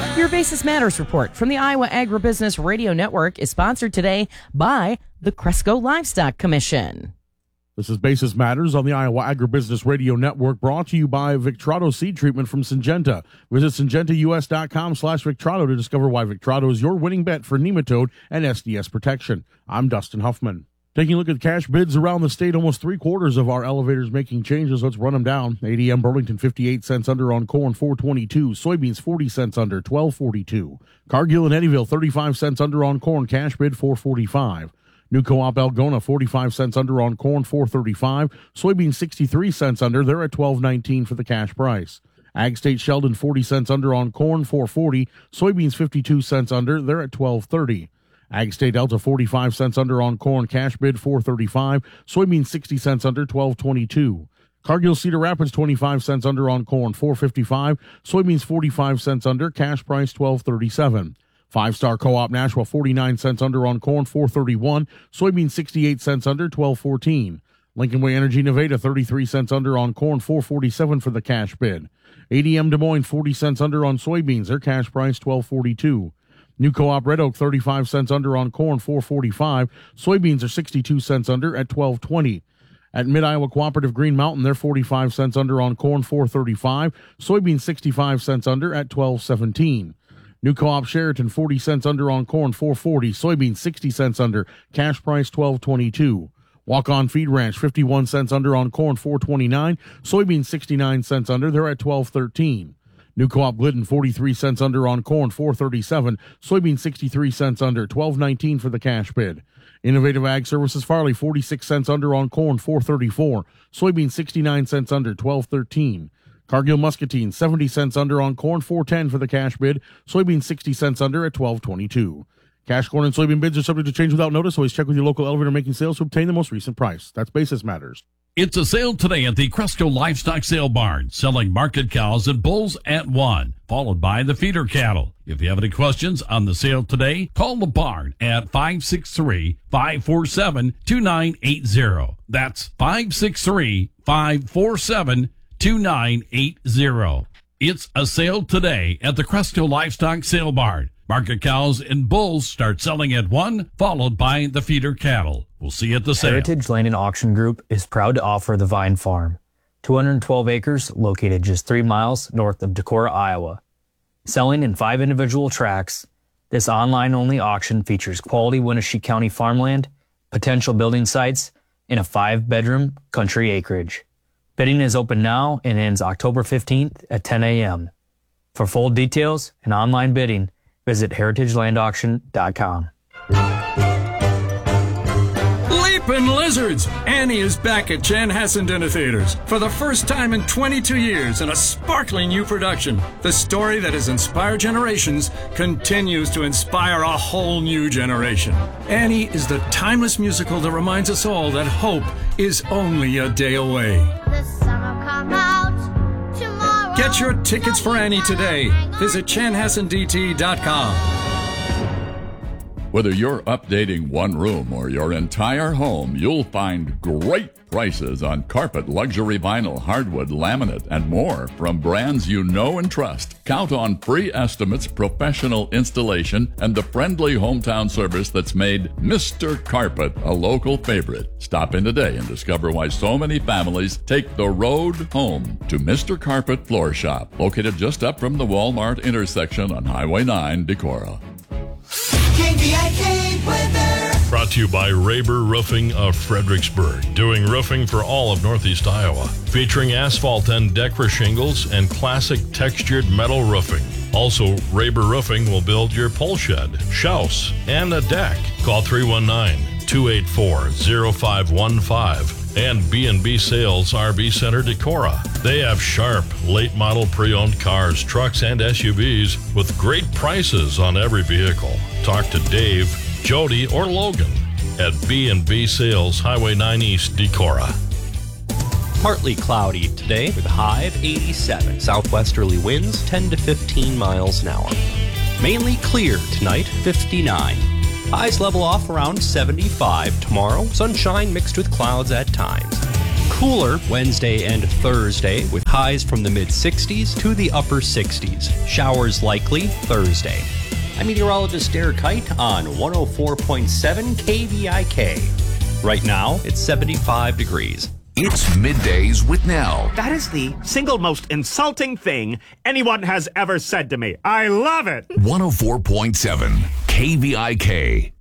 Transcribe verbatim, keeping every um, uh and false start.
Your Basis Matters report from the Iowa Agribusiness Radio Network is sponsored today by the Cresco Livestock Commission. This is Basis Matters on the Iowa Agribusiness Radio Network, brought to you by Victrado Seed Treatment from Syngenta. Visit syngenta u s dot com slash Victrado to discover why Victrado is your winning bet for nematode and S D S protection. I'm Dustin Huffman. Taking a look at cash bids around the state, almost three quarters of our elevators making changes. Let's run them down. A D M Burlington, fifty-eight cents under on corn, four twenty-two. Soybeans, forty cents under, twelve forty-two. Cargill and Eddyville, thirty-five cents under on corn, cash bid, four forty-five. New Co-op Algona, forty-five cents under on corn, four thirty-five. Soybeans, sixty-three cents under. They're at twelve nineteen for the cash price. Ag State Sheldon, forty cents under on corn, four forty. Soybeans, fifty-two cents under. They're at twelve thirty. Ag State Delta, forty-five cents under on corn, cash bid, four thirty-five. Soybeans, sixty cents under, twelve twenty-two. Cargill Cedar Rapids, twenty-five cents under on corn, four fifty-five. Soybeans, forty-five cents under, cash price, twelve thirty-seven. Five Star Co-op Nashua, forty-nine cents under on corn, four thirty-one. Soybeans, sixty-eight cents under, twelve fourteen. Lincoln Way Energy Nevada, thirty-three cents under on corn, four forty-seven for the cash bid. A D M Des Moines, forty cents under on soybeans, their cash price, twelve forty-two. New Co-op Red Oak, thirty-five cents under on corn, four forty-five. Soybeans are sixty-two cents under at twelve twenty. At Mid-Iowa Cooperative Green Mountain, they're forty-five cents under on corn, four thirty-five. Soybeans, sixty-five cents under at twelve seventeen. New Co-op Sheraton, forty cents under on corn, four forty. Soybeans, sixty cents under. Cash price, twelve twenty-two. Walk-On Feed Ranch, fifty-one cents under on corn, four twenty-nine. Soybeans, sixty-nine cents under. They're at twelve thirteen. New Co-op Glidden, forty-three cents under on corn, four thirty-seven. Soybeans, sixty-three cents under, twelve nineteen for the cash bid. Innovative Ag Services Farley, forty-six cents under on corn, four thirty-four. Soybeans, sixty-nine cents under, twelve thirteen. Cargill Muscatine, seventy cents under on corn, four ten for the cash bid. Soybeans, sixty cents under at twelve twenty-two. Cash corn and soybean bids are subject to change without notice. Always check with your local elevator making sales to obtain the most recent price. That's Basis Matters. It's a sale today at the Cresco Livestock Sale Barn, selling market cows and bulls at one, followed by the feeder cattle. If you have any questions on the sale today, call the barn at five six three, five four seven, two nine eight zero. That's five six three, five four seven, two nine eight zero. It's a sale today at the Cresco Livestock Sale Barn. Market cows and bulls start selling at one, followed by the feeder cattle. We'll see you at the sale. Heritage Land and Auction Group is proud to offer the Vine Farm, two hundred twelve acres located just three miles north of Decorah, Iowa. Selling in five individual tracts, this online-only auction features quality Winnebago County farmland, potential building sites, and a five-bedroom country acreage. Bidding is open now and ends October fifteenth at ten a.m. For full details and online bidding, visit heritage land auction dot com. Leapin' Lizards! Annie is back at Chanhassen Dinner Theaters for the first time in twenty-two years in a sparkling new production. The story that has inspired generations continues to inspire a whole new generation. Annie is the timeless musical that reminds us all that hope is only a day away. The sun will come out tomorrow. Get your tickets for Annie today. Visit chanhassen d t dot com. Whether you're updating one room or your entire home, you'll find great prices on carpet, luxury vinyl, hardwood, laminate, and more from brands you know and trust. Count on free estimates, professional installation, and the friendly hometown service that's made Mister Carpet a local favorite. Stop in today and discover why so many families take the road home to Mister Carpet Floor Shop, located just up from the Walmart intersection on Highway nine, Decorah. K V I K weather. Brought to you by Raber Roofing of Fredericksburg, doing roofing for all of Northeast Iowa, featuring asphalt and Decra shingles and classic textured metal roofing. Also, Raber Roofing will build your pole shed, house, and a deck. Call three one nine, two eight four, zero five one five. And B and B Sales R V Center Decorah. They have sharp, late-model pre-owned cars, trucks, and S U Vs with great prices on every vehicle. Talk to Dave, Jody, or Logan at B and B Sales, Highway nine East, Decorah. Partly cloudy today with a high of eighty-seven. Southwesterly winds ten to fifteen miles an hour. Mainly clear tonight, fifty-nine. Highs level off around seventy-five tomorrow. Sunshine mixed with clouds at times. Cooler Wednesday and Thursday with highs from the mid sixties to the upper sixties. Showers likely Thursday. I'm meteorologist Derek Height on one oh four point seven K V I K. Right now, it's seventy-five degrees. It's Middays with Nell. That is the single most insulting thing anyone has ever said to me. I love it. one oh four point seven K V I K.